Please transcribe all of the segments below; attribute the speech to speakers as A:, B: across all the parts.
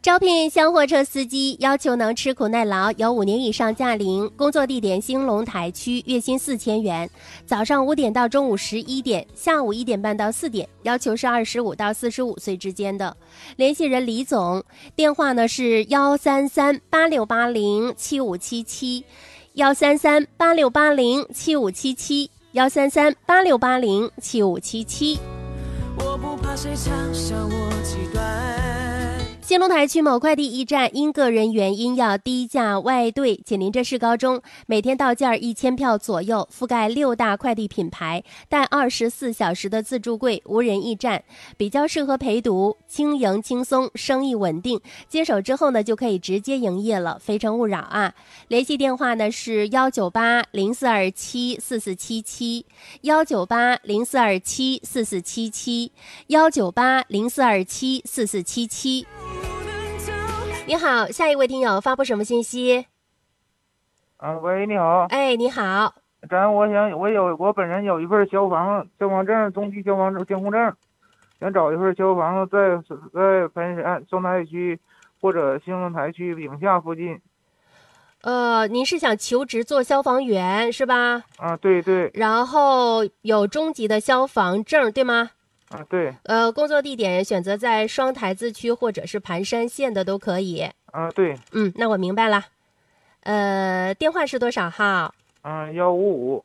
A: 招聘厢货车司机，要求能吃苦耐劳，有5年以上驾龄，工作地点兴隆台区，月薪4000元，早上5点到中午11点，下午1点半到4点，要求是25到45岁之间的。联系人李总，电话呢是13386807577，13386807577，13386807577。
B: 我不怕谁嘲笑我极端。
A: 兴隆台区某快递驿站因个人原因要低价外兑，紧邻着市高中，每天到件1000票左右，覆盖6大快递品牌，带24小时的自助柜，无人驿站，比较适合陪读，经营轻松，生意稳定。接手之后呢，就可以直接营业了，非诚勿扰啊！联系电话呢是19804274477，19804274477，19804274477。你好，下一位听友发布什么信息？
C: 喂，你好。
A: 哎，你好。
C: 我本人有一份消防证，中级消防监控证，想找一份消防在盘山松台区或者兴隆台区丙下附近。
A: 您是想求职做消防员是吧？
C: 啊，对对。
A: 然后有中级的消防证对吗？
C: 啊，对。
A: 工作地点选择在双台自区或者是盘山县的都可以。
C: 啊，对。
A: 那我明白了。电话是多少号
C: ？155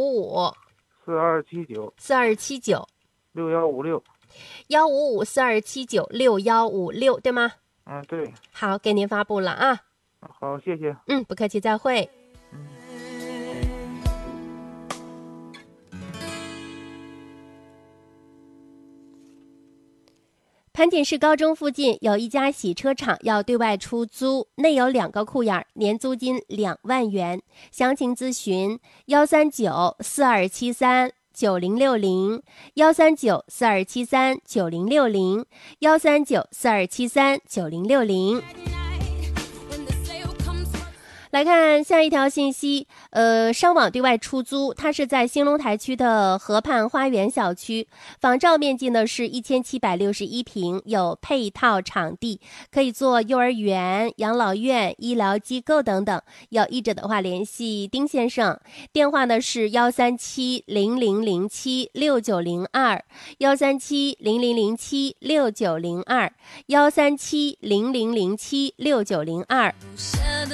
A: 4279
C: 6156
A: 155 4279 6156对吗？
C: 对。
A: 好，给您发布了啊。
C: 好，谢谢。
A: 不客气，再会。盘锦市高中附近有一家洗车厂要对外出租，内有2个库眼，年租金2万元。详情咨询13942739060，13942739060，13942739060。来看下一条信息，商网对外出租，它是在兴隆台区的河畔花园小区，仿照面积呢是1761平，有配套场地，可以做幼儿园、养老院、医疗机构等等。有意者的话联系丁先生，电话呢是13700076902，13700076902，13700076902。